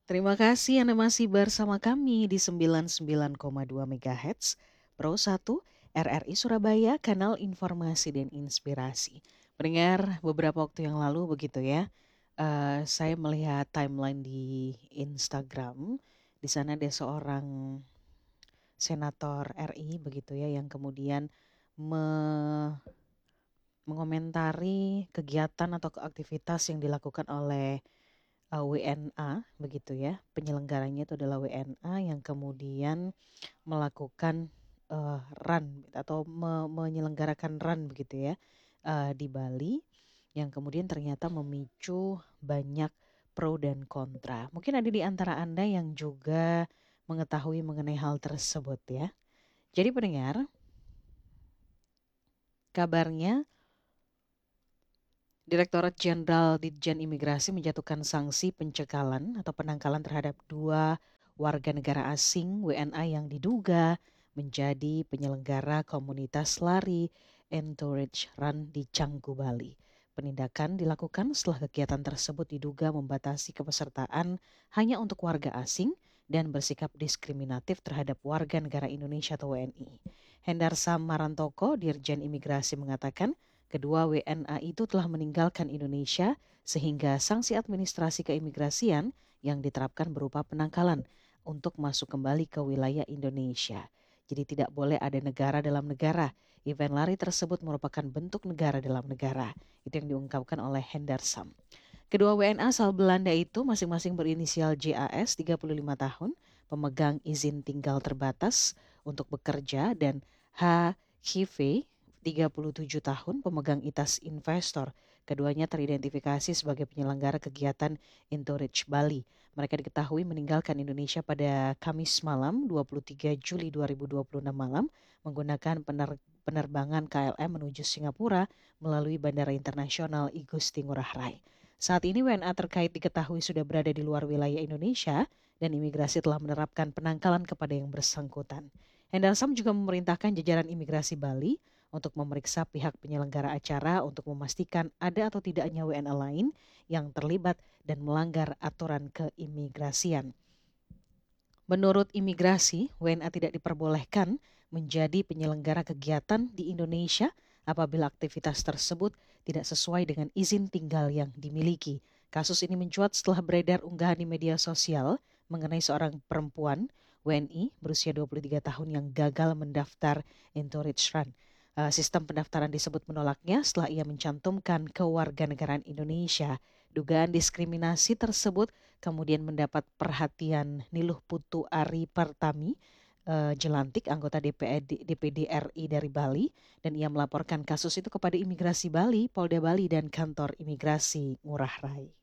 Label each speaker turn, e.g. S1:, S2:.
S1: Terima kasih Anda masih bersama kami di 99,2 MHz Pro 1 RRI Surabaya, kanal informasi dan inspirasi. Mendengar beberapa waktu yang lalu begitu ya, saya melihat timeline di Instagram. Di sana ada seorang senator RI begitu ya yang kemudian me- mengomentari kegiatan atau aktivitas yang dilakukan oleh WNA begitu ya. Penyelenggaranya itu adalah WNA yang kemudian melakukan run atau menyelenggarakan run begitu ya di Bali yang kemudian ternyata memicu banyak pro dan kontra. Mungkin ada di antara Anda yang juga mengetahui mengenai hal tersebut ya. Jadi pendengar, kabarnya Direktorat Jenderal Ditjen Imigrasi menjatuhkan sanksi pencekalan atau penangkalan terhadap dua warga negara asing WNA yang diduga menjadi penyelenggara komunitas lari Encourage Run di Canggu, Bali. Penindakan dilakukan setelah kegiatan tersebut diduga membatasi kepesertaan hanya untuk warga asing dan bersikap diskriminatif terhadap warga negara Indonesia atau WNI. Hendar Sam Marantoko, Dirjen Imigrasi mengatakan, kedua WNA itu telah meninggalkan Indonesia sehingga sanksi administrasi keimigrasian yang diterapkan berupa penangkalan untuk masuk kembali ke wilayah Indonesia. Jadi tidak boleh ada negara dalam negara. Event lari tersebut merupakan bentuk negara dalam negara. Itu yang diungkapkan oleh Hendarsam. Kedua WNA asal Belanda itu masing-masing berinisial JAS 35 tahun, pemegang izin tinggal terbatas untuk bekerja, dan HIV 37 tahun, pemegang ITAS investor. Keduanya teridentifikasi sebagai penyelenggara kegiatan Encourage Bali. Mereka diketahui meninggalkan Indonesia pada Kamis malam 23 Juli 2026 malam menggunakan penerbangan KLM menuju Singapura melalui Bandara Internasional I Gusti Ngurah Rai. Saat ini WNA terkait diketahui sudah berada di luar wilayah Indonesia dan imigrasi telah menerapkan penangkalan kepada yang bersangkutan. Hendarsam juga memerintahkan jajaran imigrasi Bali untuk memeriksa pihak penyelenggara acara untuk memastikan ada atau tidaknya WNA lain yang terlibat dan melanggar aturan keimigrasian. Menurut imigrasi, WNA tidak diperbolehkan menjadi penyelenggara kegiatan di Indonesia apabila aktivitas tersebut tidak sesuai dengan izin tinggal yang dimiliki. Kasus ini mencuat setelah beredar unggahan di media sosial mengenai seorang perempuan WNI berusia 23 tahun yang gagal mendaftar Encourage Run. Sistem pendaftaran disebut menolaknya setelah ia mencantumkan kewarganegaraan Indonesia. Dugaan diskriminasi tersebut kemudian mendapat perhatian Niluh Putu Ari Pertami, Jelantik, anggota DPD RI dari Bali, dan ia melaporkan kasus itu kepada Imigrasi Bali, Polda Bali, dan Kantor Imigrasi Ngurah Rai.